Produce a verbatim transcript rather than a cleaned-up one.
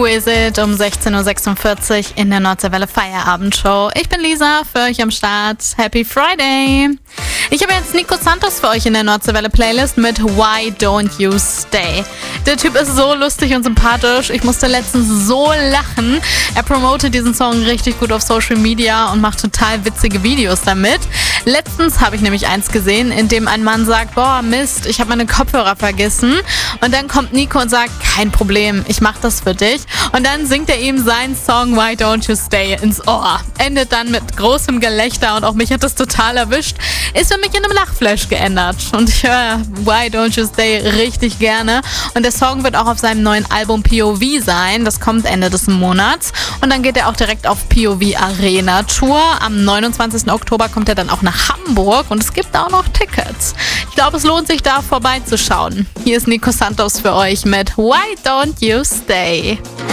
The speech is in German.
Who Is It um sechzehn Uhr sechsundvierzig in der Nordseewelle Feierabendshow. Ich bin Lisa, für euch am Start. Happy Friday! Ich habe jetzt Nico Santos für euch in der Nordseewelle Playlist mit Why Don't You Stay. Der Typ ist so lustig und sympathisch. Ich musste letztens so lachen. Er promotet diesen Song richtig gut auf Social Media und macht total witzige Videos damit. Letztens habe ich nämlich eins gesehen, in dem ein Mann sagt, boah Mist, ich habe meine Kopfhörer vergessen. Und dann kommt Nico und sagt, kein Problem, ich mache das für dich. Und dann singt er ihm seinen Song Why Don't You Stay ins Ohr. Endet dann mit großem Gelächter und auch mich hat das total erwischt. Ist für mich in einem Lachflash geändert. Und ich höre Why Don't You Stay richtig gerne. Und der Song wird auch auf seinem neuen Album P O V sein. Das kommt Ende des Monats. Und dann geht er auch direkt auf P O V Arena Tour. Am neunundzwanzigsten Oktober kommt er dann auch nach Hamburg. Und es gibt auch noch Tickets. Ich glaube, es lohnt sich da vorbeizuschauen. Hier ist Nico Santos für euch mit Why Don't You Stay.